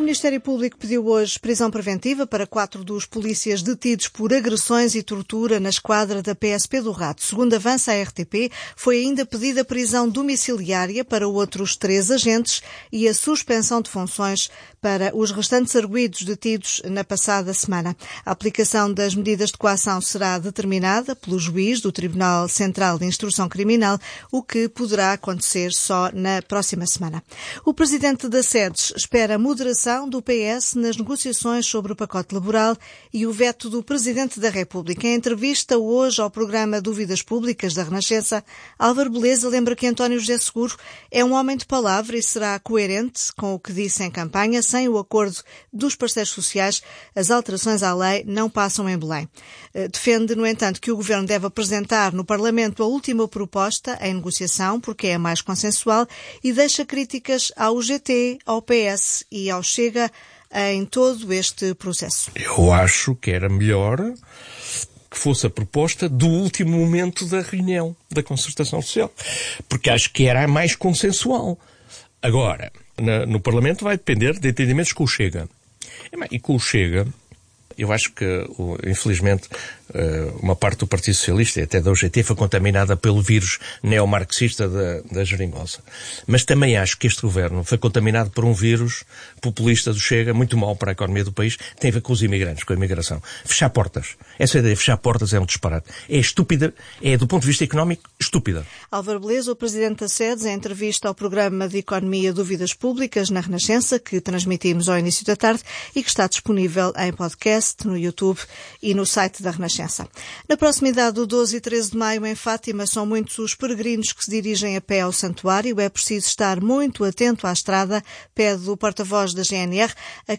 Ministério Público pediu hoje prisão preventiva para 4 dos polícias detidos por agressões e tortura na esquadra da PSP do Rato. Segundo avança a RTP, foi ainda pedida prisão domiciliária para outros 3 agentes e a suspensão de funções para os restantes arguidos detidos na passada semana. A aplicação das medidas de coação será determinada pelo juiz do Tribunal Central de Instrução Criminal, o que poderá acontecer só na próxima semana. O presidente da SEDES espera a moderação do PS nas negociações sobre o pacote laboral e o veto do Presidente da República. Em entrevista hoje ao programa Dúvidas Públicas da Renascença, Álvaro Beleza lembra que António José Seguro é um homem de palavra e será coerente com o que disse em campanha. Sem o acordo dos parceiros sociais, as alterações à lei não passam em Belém. Defende, no entanto, que o Governo deve apresentar no Parlamento a última proposta em negociação, porque é a mais consensual, e deixa críticas ao UGT, ao PS e ao Chega em todo este processo. Eu acho que era melhor que fosse a proposta do último momento da reunião da concertação social, porque acho que era a mais consensual. Agora, no Parlamento vai depender de entendimentos com o Chega. E com o Chega, eu acho que, infelizmente, uma parte do Partido Socialista e até da UGT foi contaminada pelo vírus neomarxista da geringonça. Mas também acho que este governo foi contaminado por um vírus populista do Chega, muito mau para a economia do país, que tem a ver com os imigrantes, com a imigração. Fechar portas. Essa ideia de fechar portas é um disparate. É estúpida, é do ponto de vista económico, estúpida. Álvaro Beleza, o presidente da SEDES, em entrevista ao programa de Economia Dúvidas Públicas na Renascença, que transmitimos ao início da tarde e que está disponível em podcast, no YouTube e no site da Renascença. Na proximidade do 12 e 13 de maio, em Fátima, são muitos os peregrinos que se dirigem a pé ao santuário. É preciso estar muito atento à estrada, pede o porta-voz da GNR, a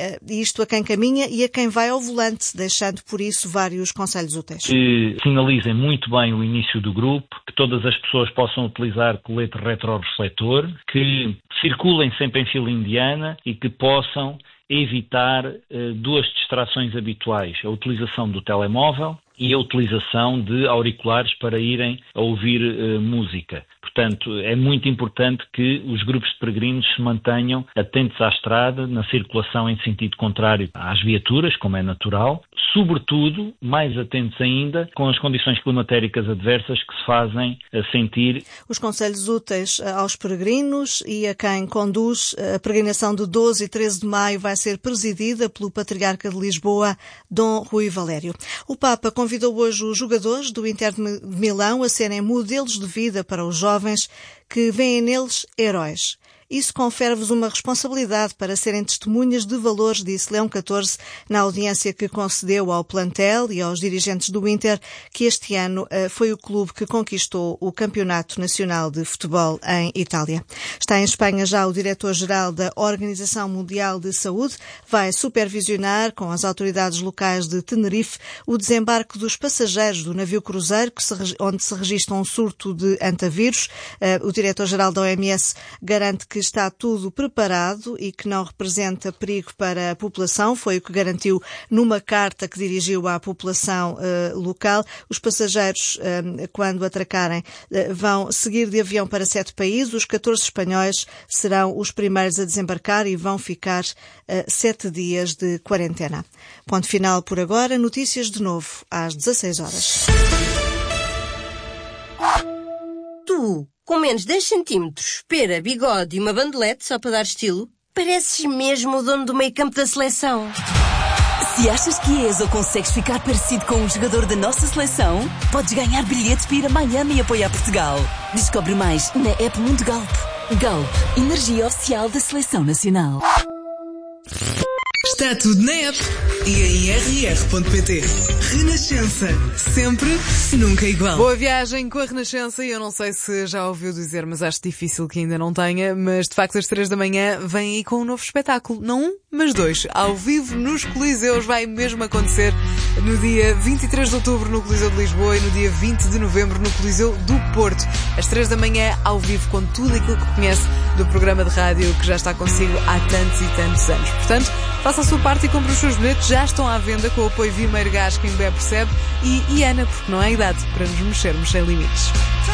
quem caminha e a quem vai ao volante, deixando por isso vários conselhos úteis. Que sinalizem muito bem o início do grupo, que todas as pessoas possam utilizar colete retrorefletor, que circulem sempre em fila indiana e que possam evitar 2 distrações habituais, a utilização do telemóvel e a utilização de auriculares para irem a ouvir música. Portanto, é muito importante que os grupos de peregrinos se mantenham atentos à estrada, na circulação em sentido contrário às viaturas, como é natural, sobretudo, mais atentos ainda, com as condições climatéricas adversas que se fazem sentir. Os conselhos úteis aos peregrinos e a quem conduz a peregrinação de 12 e 13 de maio vai ser presidida pelo Patriarca de Lisboa, Dom Rui Valério. O Papa convidou hoje os jogadores do Inter de Milão a serem modelos de vida para os jovens que veem neles heróis. Isso confere-vos uma responsabilidade para serem testemunhas de valores, disse Leão XIV na audiência que concedeu ao plantel e aos dirigentes do Inter, que este ano foi o clube que conquistou o Campeonato Nacional de Futebol em Itália. Está em Espanha já o diretor-geral da Organização Mundial de Saúde, vai supervisionar com as autoridades locais de Tenerife o desembarque dos passageiros do navio cruzeiro, onde se registra um surto de antavírus. O diretor-geral da OMS garante que está tudo preparado e que não representa perigo para a população. Foi o que garantiu numa carta que dirigiu à população local. Os passageiros, quando atracarem, vão seguir de avião para 7 países. Os 14 espanhóis serão os primeiros a desembarcar e vão ficar 7 dias de quarentena. Ponto final por agora. Notícias de novo às 16 horas. Tu, com menos 10 centímetros, pera, bigode e uma bandelete só para dar estilo, pareces mesmo o dono do meio-campo da seleção. Se achas que és ou consegues ficar parecido com um jogador da nossa seleção, podes ganhar bilhetes para ir a Miami e apoiar Portugal. Descobre mais na app Mundo Galp. Galp, energia oficial da Seleção Nacional. Está tudo na app e em rr.pt. Renascença. Sempre, nunca igual. Boa viagem com a Renascença. Eu não sei se já ouviu dizer, mas acho difícil que ainda não tenha. Mas, de facto, às 3 da manhã vem aí com um novo espetáculo. Não um, mas 2. Ao vivo nos Coliseus. Vai mesmo acontecer no dia 23 de outubro no Coliseu de Lisboa e no dia 20 de novembro no Coliseu do Porto. Às 3 da manhã, ao vivo, com tudo aquilo que conhece do programa de rádio que já está consigo há tantos e tantos anos. Portanto, faça a sua parte e compre os seus bilhetes. Já estão à venda com o apoio Vimeiro Gás, quem bem percebe, e Ana, porque não há idade para nos mexermos sem limites.